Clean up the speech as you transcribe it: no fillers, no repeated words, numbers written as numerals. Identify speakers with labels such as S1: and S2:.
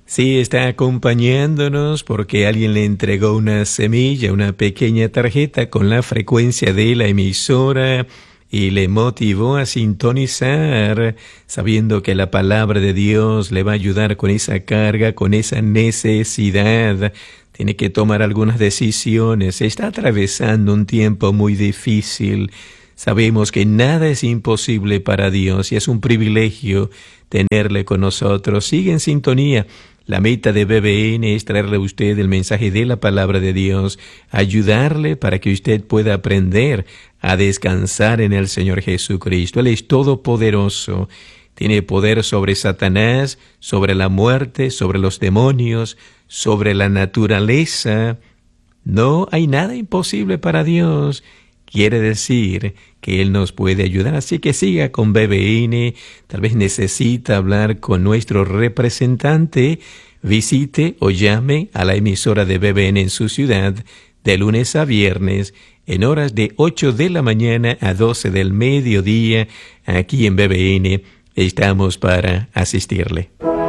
S1: Sí, está acompañándonos porque alguien le entregó una semilla, una pequeña tarjeta con la frecuencia de la emisora y le motivó a sintonizar, sabiendo que la palabra de Dios le va a ayudar con esa carga, con esa necesidad. Tiene que tomar algunas decisiones. Está atravesando un tiempo muy difícil. Sabemos que nada es imposible para Dios y es un privilegio tenerle con nosotros. Sigue en sintonía. La meta de BBN es traerle a usted el mensaje de la palabra de Dios, ayudarle para que usted pueda aprender a descansar en el Señor Jesucristo. Él es todopoderoso, tiene poder sobre Satanás, sobre la muerte, sobre los demonios, sobre la naturaleza. No hay nada imposible para Dios. Quiere decir que Él nos puede ayudar, así que siga con BBN. Tal vez necesita hablar con nuestro representante. Visite o llame a la emisora de BBN en su ciudad de lunes a viernes en horas de 8 de la mañana a 12 del mediodía. Aquí en BBN estamos para asistirle.